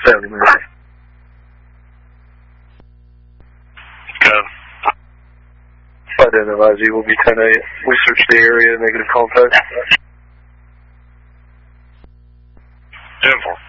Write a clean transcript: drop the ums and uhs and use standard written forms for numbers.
70 minutes. Go. Flight NLIZ will be 10-8. We searched the area, negative contact. 10-4.